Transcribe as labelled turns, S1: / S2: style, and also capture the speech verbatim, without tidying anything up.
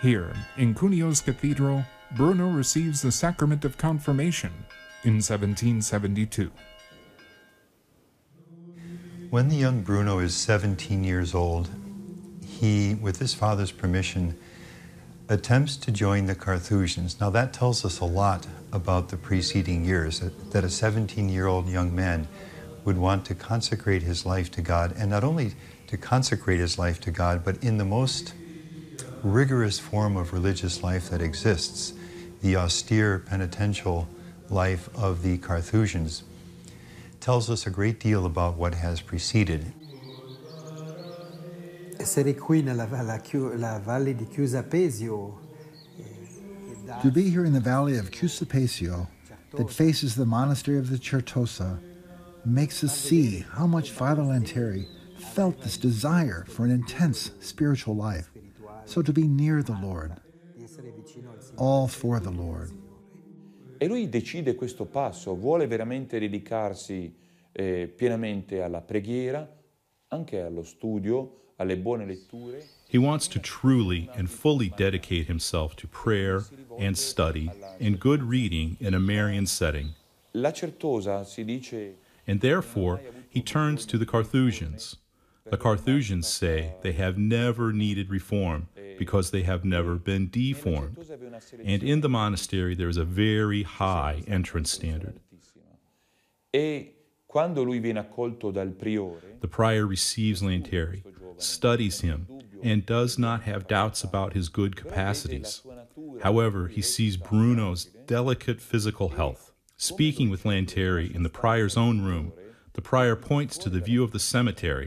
S1: Here, in Cunio's cathedral, Bruno receives the sacrament of confirmation in seventeen seventy-two.
S2: When the young Bruno is seventeen years old, he, with his father's permission, attempts to join the Carthusians. Now that tells us a lot about the preceding years, that, that a seventeen-year-old young man would want to consecrate his life to God, and not only to consecrate his life to God, but in the most rigorous form of religious life that exists, the austere penitential life of the Carthusians, tells us a great deal about what has preceded.
S3: Essere qui nella la, la valle di Chiusapesio.
S4: To be here in the valley of Chiusapesio, that faces the monastery of the Certosa, makes us see how much Father Lanteri felt this desire for an intense spiritual life. So to be near the Lord, all for the Lord.
S5: E lui decide questo passo, vuole veramente dedicarsi eh, pienamente alla preghiera, anche allo studio, alle buone letture.
S6: He wants to truly and fully dedicate himself to prayer and study and good reading in a Marian setting.
S5: La Certosa si dice.
S6: And therefore, he turns to the Carthusians. The Carthusians say they have never needed reform because they have never been deformed. And in the monastery, there is a very high entrance standard.
S5: E quando lui viene accolto dal priore,
S6: the prior receives Lanteri, studies him, and does not have doubts about his good capacities. However, he sees Bruno's delicate physical health. Speaking with Lanteri in the prior's own room, the prior points to the view of the cemetery